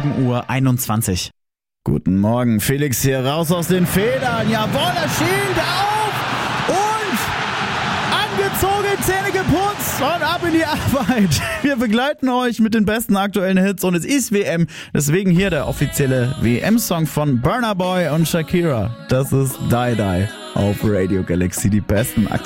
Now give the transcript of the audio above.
7:21 Uhr. Guten Morgen, Felix hier, raus aus den Federn. Jawohl, er schielt auf und angezogen, Zähne geputzt und ab in die Arbeit. Wir begleiten euch mit den besten aktuellen Hits und es ist WM. Deswegen hier der offizielle WM-Song von Burna Boy und Shakira. Das ist Die Die auf Radio Galaxy, die besten aktuellen